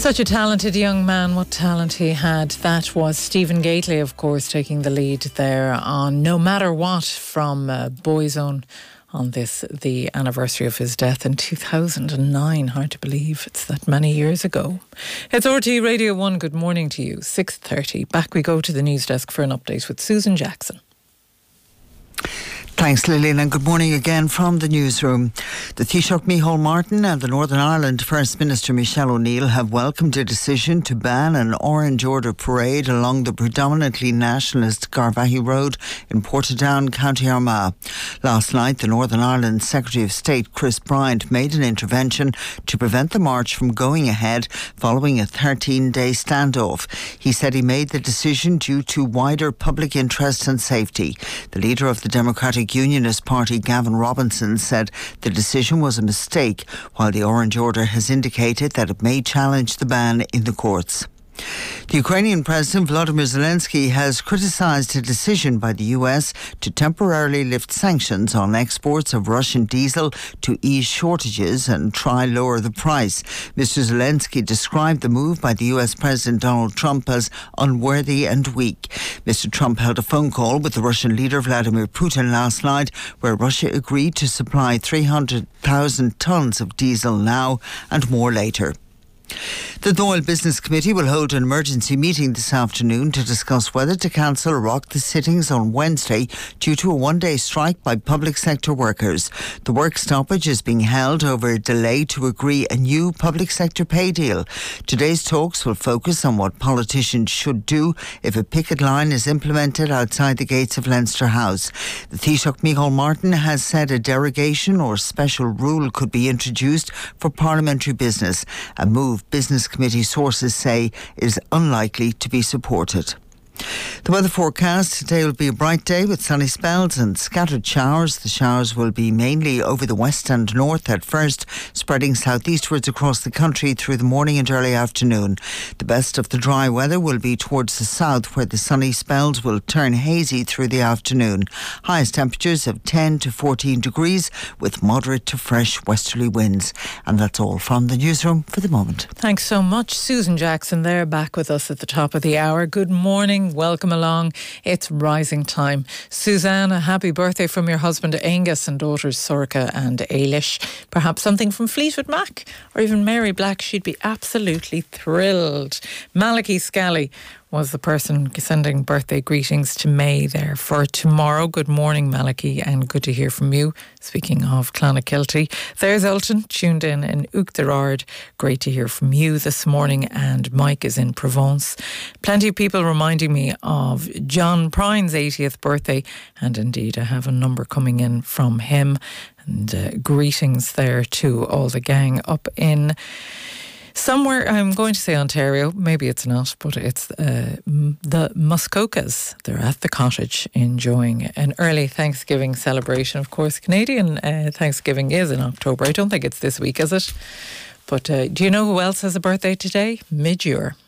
Such a talented young man, what talent he had. That was Stephen Gately, of course, taking the lead there on No Matter What from Boyzone on this, the anniversary of his death in 2009. Hard to believe it's that many years ago. It's RTÉ Radio 1. Good morning to you. 6:30. Back we go to the news desk for an update with Susan Jackson. Thanks, Lillian, and good morning again from the newsroom. The Taoiseach Micheál Martin and the Northern Ireland First Minister Michelle O'Neill have welcomed a decision to ban an Orange Order parade along the predominantly nationalist Garvaghey Road in Portadown, County Armagh. Last night, the Northern Ireland Secretary of State Chris Bryant made an intervention to prevent the march from going ahead following a 13-day standoff. He said he made the decision due to wider public interest and safety. The leader of the Democratic Unionist Party, Gavin Robinson, said the decision was a mistake, while the Orange Order has indicated that it may challenge the ban in the courts. The Ukrainian President Volodymyr Zelensky has criticised a decision by the US to temporarily lift sanctions on exports of Russian diesel to ease shortages and try lower the price. Mr. Zelensky described the move by the US President Donald Trump as unworthy and weak. Mr. Trump held a phone call with the Russian leader Vladimir Putin last night, where Russia agreed to supply 300,000 tonnes of diesel now and more later. The Dáil Business Committee will hold an emergency meeting this afternoon to discuss whether to cancel or rock the sittings on Wednesday due to a one-day strike by public sector workers. The work stoppage is being held over a delay to agree a new public sector pay deal. Today's talks will focus on what politicians should do if a picket line is implemented outside the gates of Leinster House. The Taoiseach Micheál Martin has said a derogation or special rule could be introduced for parliamentary business, a move Business Committee sources say is unlikely to be supported. The weather forecast today will be a bright day with sunny spells and scattered showers. The showers will be mainly over the west and north at first, spreading southeastwards across the country through the morning and early afternoon. The best of the dry weather will be towards the south, where the sunny spells will turn hazy through the afternoon. Highest temperatures of 10 to 14 degrees with moderate to fresh westerly winds. And that's all from the newsroom for the moment. Thanks so much. Susan Jackson there, back with us at the top of the hour. Good morning. Welcome along. It's rising time. Suzanne, a happy birthday from your husband Angus and daughters Sorcha and Ailish. Perhaps something from Fleetwood Mac or even Mary Black. She'd be absolutely thrilled. Malachy Scally was the person sending birthday greetings to May there for tomorrow. Good morning, Malachy, and good to hear from you. Speaking of Clonakilty, there's Elton, tuned in Uachtarard. Great to hear from you this morning. And Mike is in Provence. Plenty of people reminding me of John Prine's 80th birthday, and indeed I have a number coming in from him. And greetings there to all the gang up in somewhere, I'm going to say Ontario, maybe it's not, but it's the Muskokas. They're at the cottage enjoying an early Thanksgiving celebration. Of course, Canadian Thanksgiving is in October. I don't think it's this week, is it? But do you know who else has a birthday today? Midure.